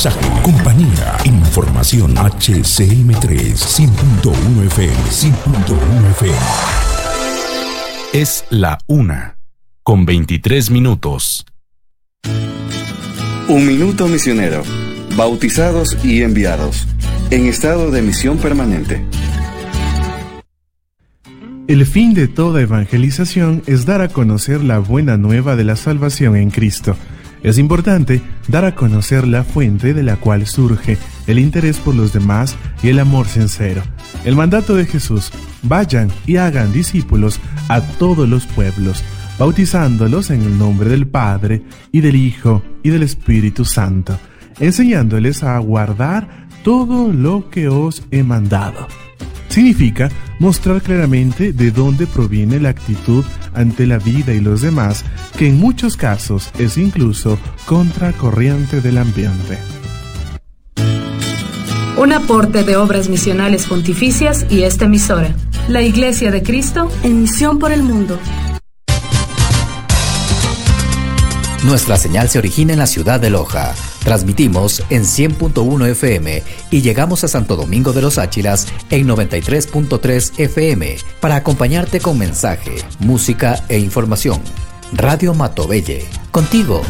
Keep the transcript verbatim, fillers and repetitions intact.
mensaje, compañía, información. H C M tres, cien punto uno F M, cien punto uno F M. Es la una, con veintitrés minutos. Un minuto misionero. Bautizados y enviados. En estado de misión permanente. El fin de toda evangelización es dar a conocer la buena nueva de la salvación en Cristo. Es importante dar a conocer la fuente de la cual surge el interés por los demás y el amor sincero. El mandato de Jesús: vayan y hagan discípulos a todos los pueblos, bautizándolos en el nombre del Padre, y del Hijo, y del Espíritu Santo, enseñándoles a guardar todo lo que os he mandado. Significa mostrar claramente de dónde proviene la actitud ante la vida y los demás, que en muchos casos es incluso contracorriente del ambiente. Un aporte de Obras Misionales Pontificias y esta emisora, la Iglesia de Cristo en misión por el mundo. Nuestra señal se origina en la ciudad de Loja. Transmitimos en cien punto uno F M y llegamos a Santo Domingo de los Áchilas en noventa y tres punto tres F M para acompañarte con mensaje, música e información. Radio Matovelle, contigo